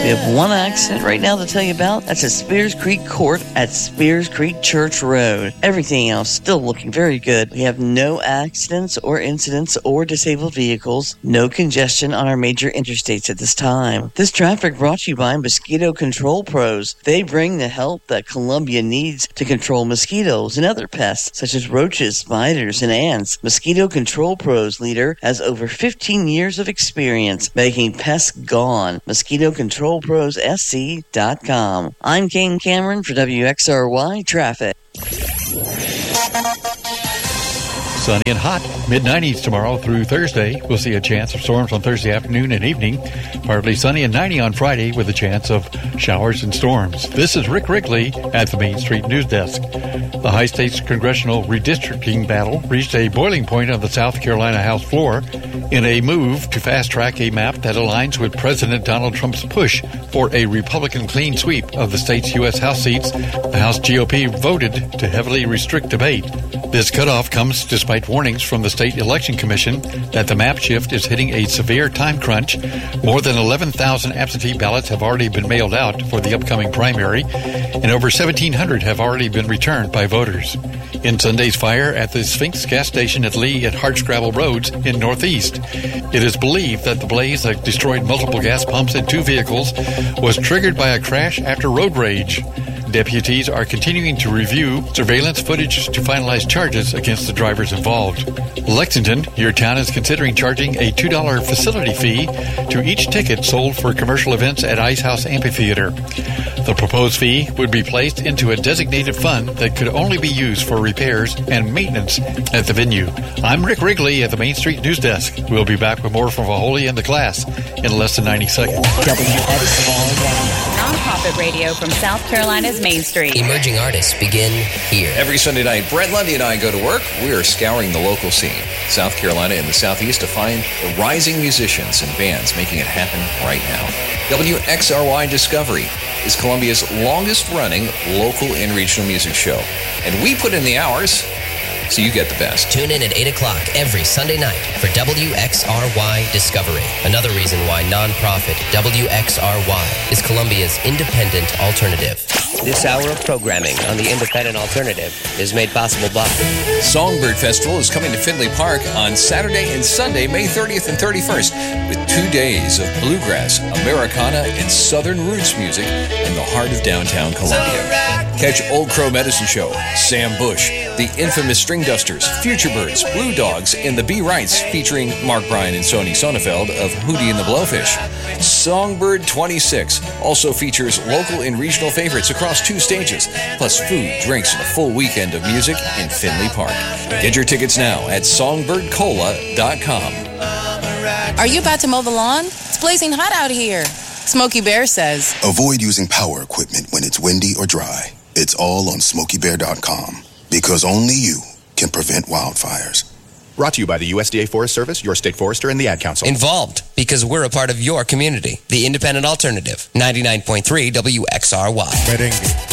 have one accident right now to tell you about. That's at Spears Creek Court at Spears Creek Church Road. Everything else still looking very good. We have no accidents or incidents or disabled vehicles. No congestion on our major interstates at this time. This traffic brought to you by Mosquito Control Pros. They bring the help that Columbia needs to control mosquitoes and other pests such as roaches, spiders, and ants. Mosquito Control Pros leader has over 15 years of experience making pests gone. MosquitoControlProsSC.com. I'm Kane Cameron for WXRY Traffic. Sunny and hot, mid-90s tomorrow through Thursday. We'll see a chance of storms on Thursday afternoon and evening. Partly sunny and 90 on Friday with a chance of showers and storms. This is Rick Wrigley at the Main Street News Desk. The high stakes congressional redistricting battle reached a boiling point on the South Carolina House floor in a move to fast-track a map that aligns with President Donald Trump's push for a Republican clean sweep of the state's U.S. House seats. The House GOP voted to heavily restrict debate. This cutoff comes despite warnings from the State Election Commission that the map shift is hitting a severe time crunch. More than 11,000 absentee ballots have already been mailed out for the upcoming primary, and over 1,700 have already been returned by voters. In Sunday's fire at the Sphinx gas station at Lee and Hardscrabble Roads in Northeast, it is believed that the blaze that destroyed multiple gas pumps and 2 vehicles was triggered by a crash after road rage. Deputies are continuing to review surveillance footage to finalize charges against the drivers involved. Lexington, your town is considering charging a $2 facility fee to each ticket sold for commercial events at Ice House Amphitheater. The proposed fee would be placed into a designated fund that could only be used for repairs and maintenance at the venue. I'm Rick Wrigley at the Main Street News Desk. We'll be back with more from Vaholi and the class in less than 90 seconds. Nonprofit radio from South Carolina's Main Street. Emerging artists begin here. Every Sunday night, Brett Lundy and I go to work. We are scouring the local scene, South Carolina and the Southeast, to find the rising musicians and bands making it happen right now. WXRY Discovery is Columbia's longest-running local and regional music show. And we put in the hours so you get the best. Tune in at 8 o'clock every Sunday night for WXRY Discovery. Another reason why nonprofit WXRY is Columbia's independent alternative. This hour of programming on the Independent Alternative is made possible by Songbird Festival is coming to Findlay Park on Saturday and Sunday, May 30th and 31st, with 2 days of bluegrass, Americana, and Southern roots music in the heart of downtown Columbia. Catch Old Crow Medicine Show, Sam Bush, the infamous String Dusters, Futurebirds, Blue Dogs, and the B. Wrights, featuring Mark Bryan and Sony Sonnefeld of Hootie and the Blowfish. Songbird 26 also features local and regional favorites across 2 stages, plus food, drinks, and a full weekend of music in Findlay Park. Get your tickets now at songbirdcola.com. Are you about to mow the lawn? It's blazing hot out here. Smokey Bear says, avoid using power equipment when it's windy or dry. It's all on SmokeyBear.com, because only you can prevent wildfires. Brought to you by the USDA Forest Service, your state forester, and the Ad Council. Involved because we're a part of your community. The Independent Alternative, 99.3 WXRY.